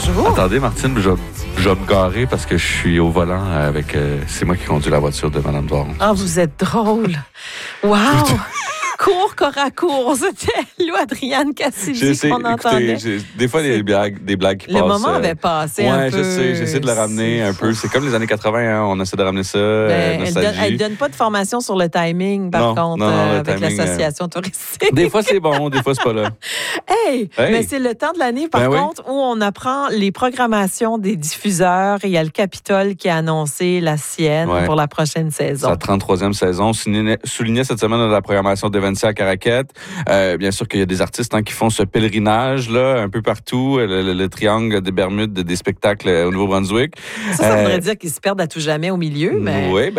Bonjour. Attendez, Martine, je vais me garer parce que je suis au volant avec... c'est moi qui conduis la voiture de Mme Doiron. Ah, vous êtes drôle. Wow! Cours, corps à cours. C'était Lou-Adrienne Cassidy qu'on entendait. Des fois, des blagues qui passent. Le moment avait passé un peu. Oui, je sais. J'essaie de le ramener un peu. C'est comme les années 80, hein, on essaie de ramener ça. Elle ne donne pas de formation sur le timing, par contre, avec timing, l'association touristique. Des fois, c'est bon, des fois, c'est pas là. Hey! Mais c'est le temps de l'année, par contre, où on apprend les programmations des diffuseurs. Il y a le Capitole qui a annoncé la sienne pour la prochaine saison. Sa 33e saison. Soulignait cette semaine de la programmation d'Evency à Caraquette. Bien sûr qu'il y a des artistes qui font ce pèlerinage-là un peu partout, le triangle des Bermudes des spectacles au Nouveau-Brunswick. Ça voudrait dire qu'ils se perdent à tout jamais au milieu, mais... Oui,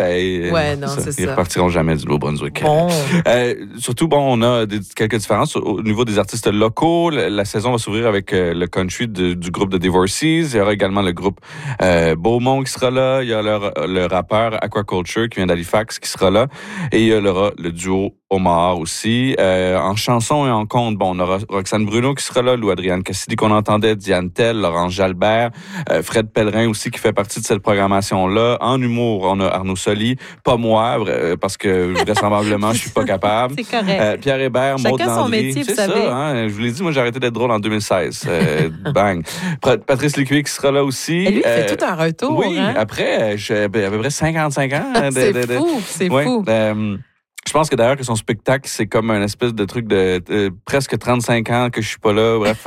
ils repartiront jamais du Nouveau-Brunswick. Bon. Surtout, on a quelques différences au niveau des artistes locaux. La saison va s'ouvrir avec le country du groupe de Divorcees. Il y aura également le groupe Beaumont qui sera là. Il y a le rappeur Aquaculture qui vient d'Halifax qui sera là. Et il y aura le duo Omar aussi. En chanson et en conte, on aura Roxane Bruno qui sera là, Lou-Adrienne Cassidy qu'on entendait, Diane Tell, Laurence Jalbert, Fred Pellerin aussi qui fait partie de cette programmation-là. En humour, on a Arnaud Soli, pas moi, parce que vraisemblablement, je suis pas capable. C'est correct. Pierre Hébert, Maud Landry. Chacun son métier, vous savez. Ça, hein? Je vous l'ai dit, moi j'ai arrêté d'être drôle en 2016. Bang. Patrice Lécuyer qui sera là aussi. Et lui, il fait tout un retour. Oui, hein? Après, j'ai à peu près 55 ans. C'est fou. Je pense que d'ailleurs que son spectacle, c'est comme un espèce de truc de presque 35 ans que je suis pas là. Bref.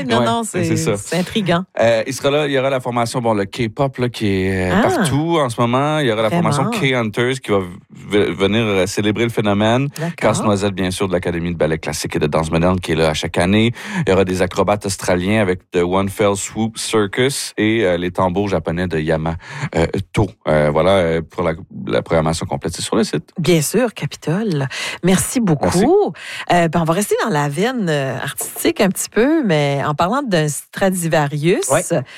C'est intriguant. Il sera là, il y aura la formation, le K-pop là, qui est partout en ce moment. Il y aura la formation K-Hunters qui va venir célébrer le phénomène. Casse-Noisette, bien sûr, de l'Académie de ballet classique et de danse moderne qui est là à chaque année. Il y aura des acrobates australiens avec The One Fell Swoop Circus et les tambours japonais de Yamato. Voilà pour la programmation complète. C'est sur le site. Bien sûr, Capitole. Merci beaucoup. On va rester dans la veine artistique un petit peu, mais en parlant d'un Stradivarius,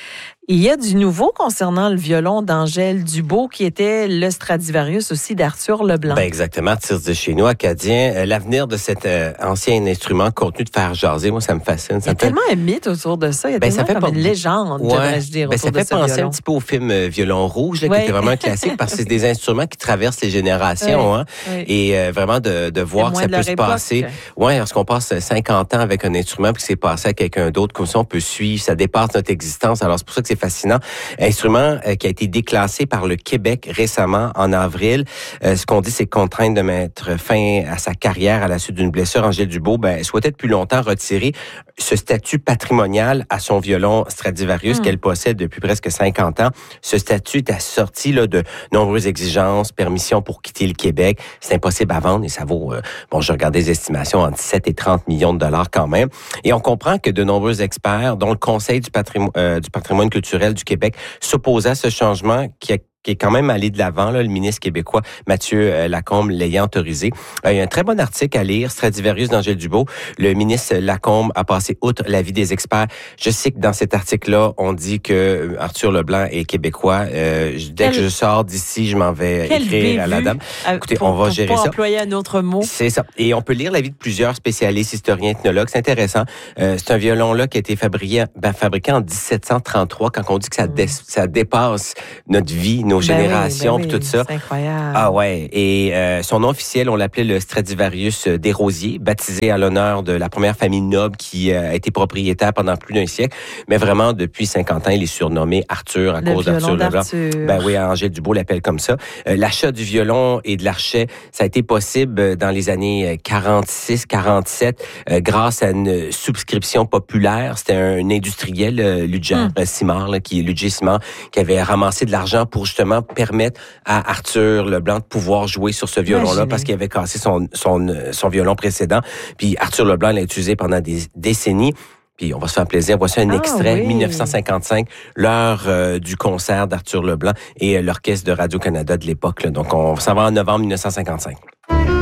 il y a du nouveau concernant le violon d'Angèle Dubeau, qui était le Stradivarius aussi d'Arthur Leblanc. Exactement, Tirz de chez nous, acadien. L'avenir de cet ancien instrument contenu de faire jaser, moi, ça me fascine. Il y a tellement un mythe autour de ça. Il y a tellement comme une légende, devrais-je dire, autour de ce violon. Ça fait penser un petit peu au film Violon Rouge, là, qui était vraiment un classique, parce que c'est des instruments qui traversent les générations. Hein, et vraiment de voir que ça peut se passer. Oui, lorsqu'on passe 50 ans avec un instrument, puis que c'est passé à quelqu'un d'autre, comme ça, on peut suivre, ça dépasse notre existence. Alors, c'est pour ça que c'est fascinant. Instrument qui a été déclassé par le Québec récemment, en avril. Ce qu'on dit, c'est contrainte de mettre fin à sa carrière à la suite d'une blessure. Angèle Dubeau souhaitait depuis longtemps retirer ce statut patrimonial à son violon Stradivarius qu'elle possède depuis presque 50 ans. Ce statut est assorti de nombreuses exigences, permissions pour quitter le Québec. C'est impossible à vendre et ça vaut, je regardais les estimations, entre 17 et 30 millions de dollars quand même. Et on comprend que de nombreux experts, dont le Conseil du patrimoine culturel du Québec, s'opposaient à ce changement qui est quand même allé de l'avant, le ministre québécois Mathieu Lacombe l'ayant autorisé. Il y a un très bon article à lire, Stradivarius d'Angèle Dubeau. Le ministre Lacombe a passé outre l'avis des experts. Je sais que dans cet article-là, on dit que Arthur Leblanc est québécois. Dès que je sors d'ici, je m'en vais écrire à la dame. Écoutez, on va gérer ça. Pour employer un autre mot. C'est ça. Et on peut lire l'avis de plusieurs spécialistes, historiens, ethnologues. C'est intéressant. C'est un violon-là qui a été fabriqué en 1733, quand on dit que ça dépasse notre vie, nos générations, puis tout ça. C'est incroyable. Ah ouais. Et son nom officiel, on l'appelait le Stradivarius des Rosiers, baptisé à l'honneur de la première famille noble qui a été propriétaire pendant plus d'un siècle. Mais vraiment, depuis 50 ans, il est surnommé Arthur à cause d'Arthur Leblanc. Angèle Dubeau l'appelle comme ça. L'achat du violon et de l'archet, ça a été possible dans les années 46-47 grâce à une souscription populaire. C'était un industriel, Ludger Simard, Ludger Simard, qui avait ramassé de l'argent pour justement permettre à Arthur Leblanc de pouvoir jouer sur ce violon-là parce qu'il avait cassé son violon précédent. Puis Arthur Leblanc l'a utilisé pendant des décennies. Puis on va se faire plaisir. Voici un extrait, 1955, l'heure du concert d'Arthur Leblanc et l'orchestre de Radio-Canada de l'époque. Donc on s'en va en novembre 1955.